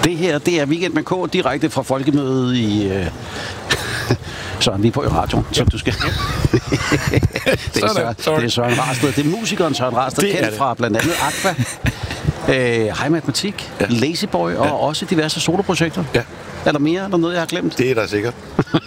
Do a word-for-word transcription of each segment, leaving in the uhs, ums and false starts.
Det her, det er Weekend med K, direkte fra Folkemødet i... Øh... Søren, vi er på i radioen, så du skal... det, er Søren, det er Søren Rasted. Det er musikeren Søren Rasted, kendt fra blandt andet Aqua, øh, High Matematik, ja. Lazyboy og ja. også diverse soloprojekter. Ja. Er der mere? Er der noget, jeg har glemt? Det er der sikkert.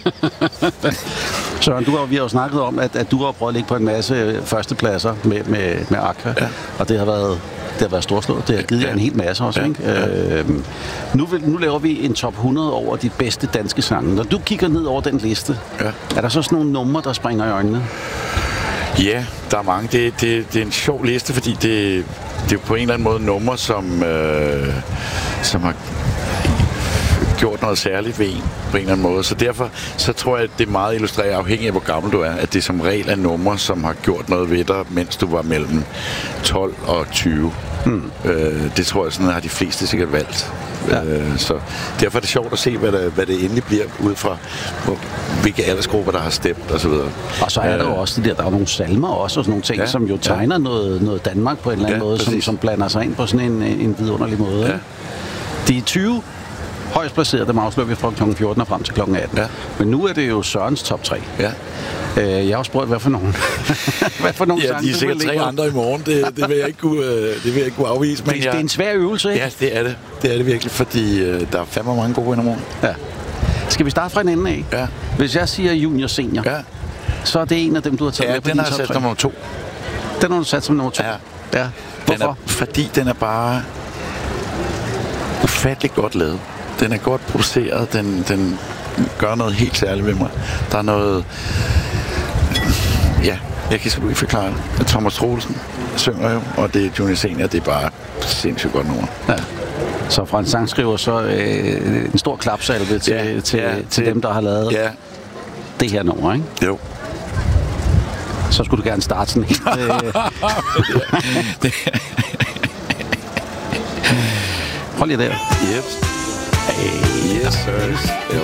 Søren, du har, vi har jo snakket om, at, at du har prøvet at ligge på en masse førstepladser med, med, med Aqua, ja. og det har været... Det har været storslået. Det har givet jer ja. en hel masse også, ja. ikke? Ja. Øh, nu, vil, nu laver vi en top hundrede over de bedste danske sange. Når du kigger ned over den liste, ja. er der så sådan nogle numre, der springer i øjnene? Ja, der er mange. Det, det, det er en sjov liste, fordi det, det er på en eller anden måde numre, som, øh, som har gjort noget særligt ved en på en eller anden måde. Så derfor så tror jeg, at det er meget illustreret afhængigt af, hvor gammel du er, at det som regel er numre, som har gjort noget ved dig, mens du var mellem tolv og tyve. Hmm. Øh, det tror jeg, sådan har de fleste sikkert valgt. Ja. Øh, så derfor er det sjovt at se, hvad, der, hvad det endelig bliver ud fra, hvor, hvilke aldersgrupper, der har stemt osv. Og, og så er der jo også det der, der er nogle salmer også, og sådan nogle ting, ja. som jo tegner ja. noget, noget Danmark på en eller anden ja, måde, som, som blander sig ind på sådan en, en vidunderlig måde. Ja. De er tyve højst placeret, dem afslører vi fra klokken fjorten og frem til klokken atten. Ja. Men nu er det jo Sørens top tre. Ja. Øh, jeg har også prøvet, hvad for nogen? hvad for nogle ja, sange, de er sikkert tre andre i morgen. Det, det, vil jeg ikke kunne, det vil jeg ikke kunne afvise. Men det, jeg, det er en svær øvelse, ikke? Ja, det er det. Det er det virkelig, fordi øh, der er fandme mange gode i morgen. Ja. Skal vi starte fra en ende af? Ja. Hvis jeg siger junior senior, ja. så er det en af dem, du har taget ja, med på din top tre. Ja, den har jeg sat nummer to. Den har du sat som nummer to? Ja. ja. Hvorfor? Den er, fordi den er bare ufatteligt godt lavet. Den er godt produceret, den, den gør noget helt særligt ved mig. Der er noget... Ja, jeg kan sgu ikke forklare det. Thomas Troelsen synger jo, og det er Junior Senior, det er bare sindssygt godt nummer. Ja. Så fra en sangskriver, så øh, en stor klapsalve til, ja, til, ja, til, til dem, der har lavet ja. det her nummer, ikke? Jo. Så skulle du gerne starte sådan helt... Øh... Hold jer der. Yep. Hey, yes, sir.